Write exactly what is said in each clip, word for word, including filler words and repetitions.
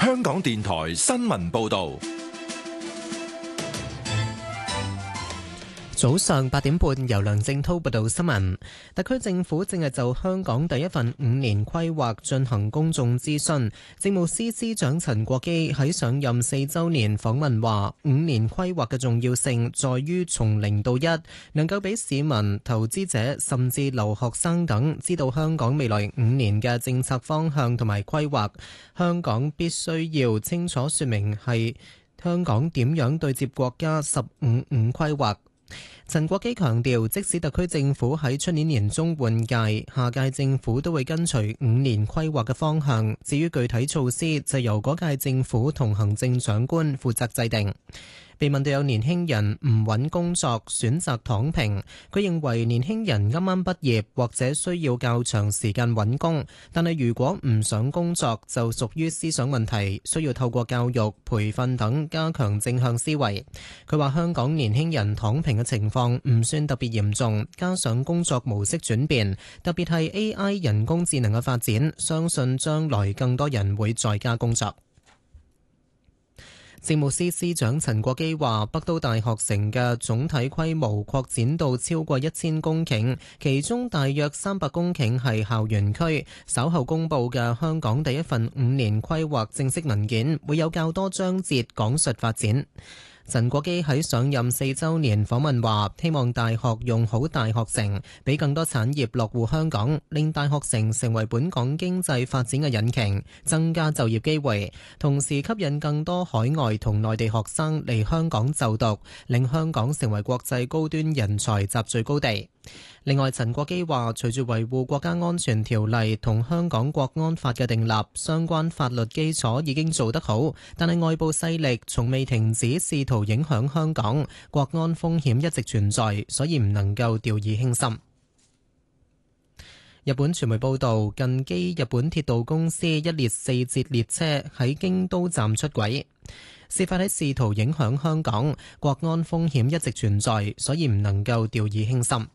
香港電台新聞報道。 早上八點半，由梁正滔報道新聞。特區政府正係就香港第一份五年規劃進行公眾諮詢。政務司司長陳國基喺上任四週年訪問話，五年規劃嘅重要性在於從零到一，能夠俾市民、投資者甚至留學生等知道香港未來五年嘅政策方向同埋規劃。香港必須要清楚説明係香港點樣對接國家十五五規劃。陳國基強調，即使特區政府喺出年年中換屆，下屆政府都會跟隨五年規劃嘅方向。至於具體措施，就由嗰屆政府同行政長官負責制定。被問到有年輕人唔揾工作選擇躺平，佢認為年輕人啱啱畢業或者需要較長時間揾工，但係如果唔想工作就屬於思想問題，需要透過教育、培訓等加強正向思維。佢話香港年輕人躺平嘅情況唔算特別嚴重，加上工作模式轉變，特別係 A I 人工智能嘅發展，相信將來更多人會在家工作。政務司司長陳國基話，北都大學城嘅總體規模擴展到超過一千公頃，其中大約三百公頃係校園區。稍後公布嘅香港第一份五年規劃正式文件，會有較多章節講述發展。陳國基喺上任四週年訪問話，希望大學用好大學城，俾更多產業落戶香港，令大學城成為本港經濟發展嘅引擎，增加就業機會，同時吸引更多海外同內地學生嚟香港就讀，令香港成為國際高端人才集聚高地。另外，陳國基話，隨住維護國家安全條例同香港國安法嘅訂立，相關法律基礎已經做得好，但係外部勢力從未停止試圖影響香港，國安風險一直存在，所以唔能夠掉以輕心。日本傳媒報道，近畿日本鐵道公司一列四節列車喺京都站出軌，事發喺試圖影響香港，國安風險一直存在，所以唔能夠掉以輕心。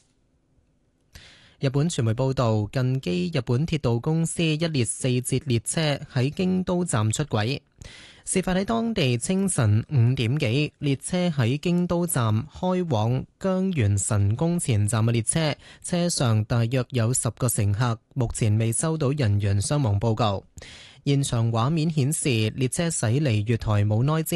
日本傳媒報道，近畿日本鐵道公司一列四節列車喺京都站出軌，事發喺當地清晨五點幾，列車喺京都站開往江原神宮前站嘅列車，車上大約有十個乘客，目前未收到人員傷亡報告。現場畫面顯示，列車駛離月台冇耐之